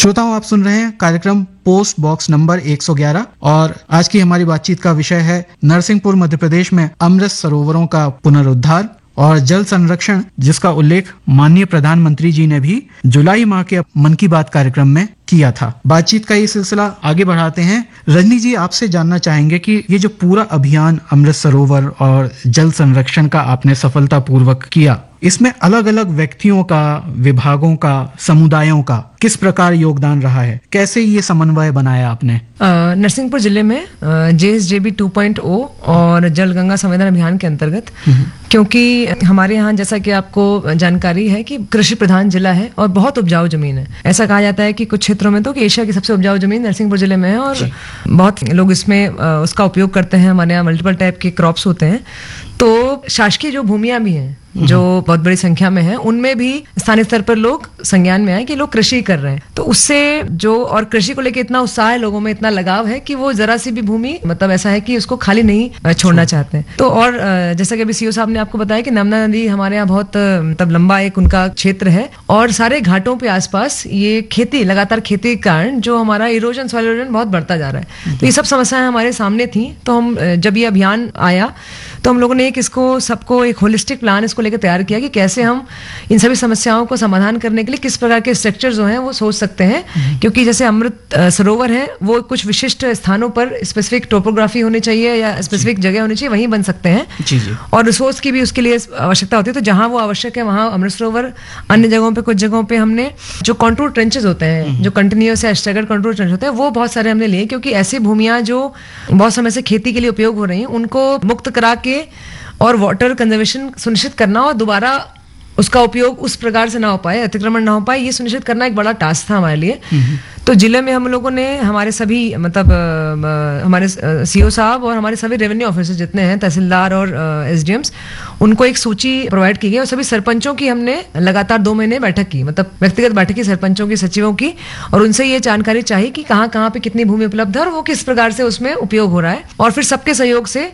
श्रोताओं, आप सुन रहे हैं कार्यक्रम पोस्ट बॉक्स नंबर 111 और आज की हमारी बातचीत का विषय है नरसिंहपुर मध्य प्रदेश में अमृत सरोवरों का पुनरुद्धार और जल संरक्षण, जिसका उल्लेख माननीय प्रधानमंत्री जी ने भी जुलाई माह के मन की बात कार्यक्रम में किया था। बातचीत का ये सिलसिला आगे बढ़ाते हैं। रजनी जी, आपसे जानना चाहेंगे कि ये जो पूरा अभियान अमृत सरोवर और जल संरक्षण का आपने सफलतापूर्वक किया, इसमें अलग अलग व्यक्तियों का, विभागों का, समुदायों का किस प्रकार योगदान रहा है? कैसे ये समन्वय बनाया आपने? नरसिंहपुर जिले में JSJB 2.0 और जल गंगा संवर्धन अभियान के अंतर्गत, क्योंकि हमारे यहाँ जैसा कि आपको जानकारी है कि कृषि प्रधान जिला है और बहुत उपजाऊ जमीन है। ऐसा कहा जाता है कि कुछ क्षेत्रों में तो कि एशिया की सबसे उपजाऊ जमीन नरसिंहपुर जिले में है और बहुत लोग इसमें उसका उपयोग करते हैं। हमारे यहाँ मल्टीपल टाइप के क्रॉप्स होते हैं, तो शासकीय जो भूमियां भी हैं जो बहुत बड़ी संख्या में है, उनमें भी स्थानीय स्तर पर लोग संज्ञान में आए कि लोग कृषि कर रहे हैं। तो उससे जो और कृषि को लेकर इतना उत्साह है, लोगों में इतना लगाव है कि वो जरा सी भी भूमि मतलब ऐसा है कि उसको खाली नहीं छोड़ना चाहते हैं। तो और जैसा कि अभी सीओ साहब ने आपको बताया कि नर्मदा नदी हमारे यहाँ बहुत मतलब लंबा एक उनका क्षेत्र है और सारे घाटों पे आसपास ये खेती, लगातार खेती के कारण जो हमारा इरोजन, सॉइल इरोजन बहुत बढ़ता जा रहा है। तो ये सब समस्याएं हमारे सामने थी। तो हम जब ये अभियान आया तो हम लोगों ने सबको एक होलिस्टिक प्लान इसको लेकर तैयार किया कि कैसे हम इन सभी समस्याओं को समाधान करने के लिए किस प्रकार के स्ट्रक्चर जो हैं वो सोच सकते हैं। क्योंकि जैसे अमृत सरोवर है, वो कुछ विशिष्ट स्थानों पर स्पेसिफिक टोपोग्राफी होनी चाहिए या स्पेसिफिक जगह होनी चाहिए, वहीं बन सकते हैं। जी जी। और रिसोर्स की भी उसके लिए आवश्यकता होती है। तो जहां वो आवश्यक है वहां अमृत सरोवर, अन्य जगहों पे कुछ जगहों पे हमने जो कंटूर ट्रेंचेस होते हैं, जो कंटिन्यूअस या स्टैगर्ड कंटूर ट्रेंच होते हैं, वो बहुत सारे हमने लिए, क्योंकि ऐसी भूमियां जो बहुत समय से खेती के लिए उपयोग हो रही हैं उनको मुक्त करा के और वाटर कंजर्वेशन सुनिश्चित करना और दोबारा उसका उपयोग उस प्रकार से ना हो पाए, अतिक्रमण ना हो पाए, ये सुनिश्चित करना एक बड़ा टास्क था हमारे लिए। तो जिले में हम लोगों ने हमारे सभी मतलब हमारे सीओ साहब और हमारे सभी रेवेन्यू ऑफिसर जितने हैं, तहसीलदार और SDMs, उनको एक सूची प्रोवाइड की गई और सभी सरपंचों की हमने लगातार 2 महीने बैठक की, मतलब व्यक्तिगत बैठक की सरपंचों की, सचिवों की, और उनसे ये जानकारी चाहिए कि कहाँ कहाँ पे कितनी भूमि उपलब्ध है और वो किस प्रकार से उसमें उपयोग हो रहा है। और फिर सबके सहयोग से